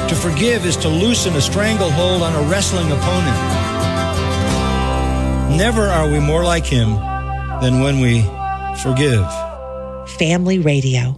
To forgive is to loosen a stranglehold on a wrestling opponent. Never are we more like him than when we forgive. Family Radio.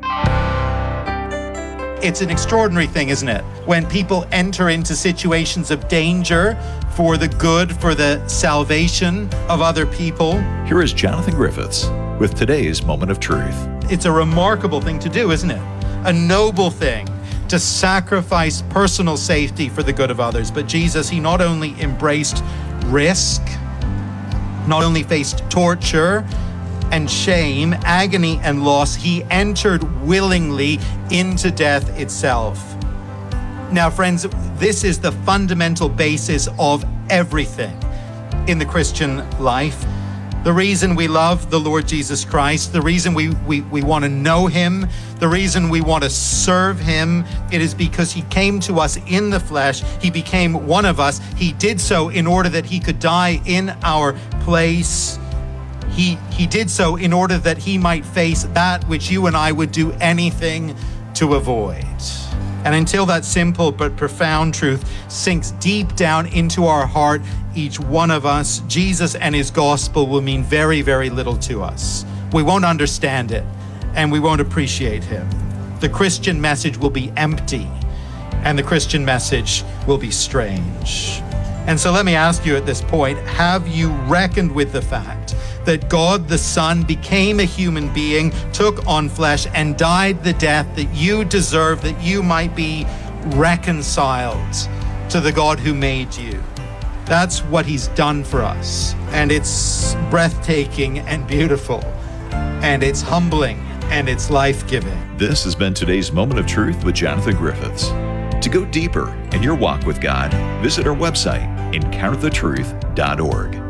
It's an extraordinary thing, isn't it? When people enter into situations of danger for the good, for the salvation of other people. Here is Jonathan Griffiths with today's Moment of Truth. It's a remarkable thing to do, isn't it? A noble thing to sacrifice personal safety for the good of others. But Jesus, he not only embraced risk, not only faced torture and shame, agony and loss, he entered willingly into death itself. Now, friends, this is the fundamental basis of everything in the Christian life. The reason we love the Lord Jesus Christ, the reason we want to know him, the reason we want to serve him, it is because he came to us in the flesh. He became one of us. He did so in order that he could die in our place. He did so in order that he might face that which you and I would do anything to avoid. And until that simple but profound truth sinks deep down into our heart, each one of us, Jesus and his gospel will mean very, very little to us. We won't understand it, and we won't appreciate him. The Christian message will be empty, and the Christian message will be strange. And so let me ask you at this point, have you reckoned with the fact that God the Son became a human being, took on flesh, and died the death that you deserve, that you might be reconciled to the God who made you? That's what he's done for us. And it's breathtaking and beautiful. And it's humbling and it's life-giving. This has been today's Moment of Truth with Jonathan Griffiths. To go deeper in your walk with God, visit our website, encounterthetruth.org.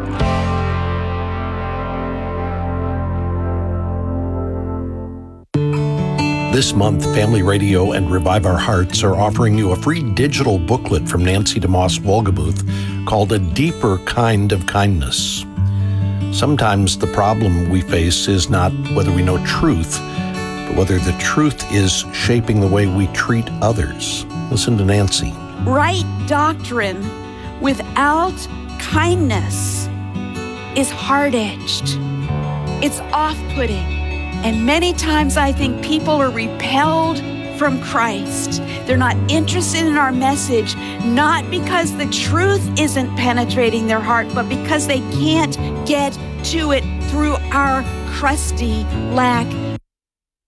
This month, Family Radio and Revive Our Hearts are offering you a free digital booklet from Nancy DeMoss Wolgemuth called A Deeper Kind of Kindness. Sometimes the problem we face is not whether we know truth, but whether the truth is shaping the way we treat others. Listen to Nancy. Right doctrine without kindness is hard-edged. It's off-putting. And many times I think people are repelled from Christ. They're not interested in our message, not because the truth isn't penetrating their heart, but because they can't get to it through our crusty lack